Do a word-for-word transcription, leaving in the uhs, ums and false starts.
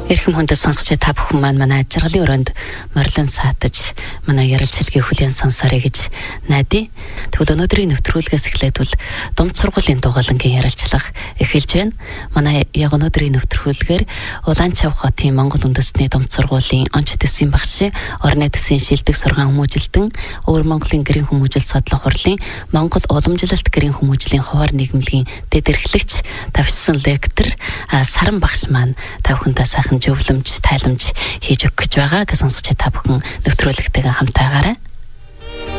Эрхэм хүндэт сонсогч та бүхэн маань манай жаргалын өрөөнд морилон саатаж манай ярил цэлгийн хүлээн сонсорё гэж найдаа. Тэгвэл өнөөдрийн нэвтрүүлгээс эхлээд бол Думд сургуулийн дугаалангийн ярилцлага эхэлж байна. Манай яг өнөөдрийн нэвтрүүлгээр Улаанчав хотын Монгол үндэстний Думд сургуулийн онц төсвийн багш, орны төсвийн шилдэг сургаан хүмүүжилтэн, Өвөр Монголын гэрийн хүмүүжил судлах хурлын Монгол уламжлалт гэрийн хүмүүжлийн хуваар нийгэмлэгийн дэд эрхлэгч, тавьсан лектор Саран багш маань та бүхэнтэй сайхан зөвлөмж, тайламж хийж өгөх гэж байгаа. Гэж сонсогч та бүхэн нэвтрүүлэгтэйгээ хамтаагаарай.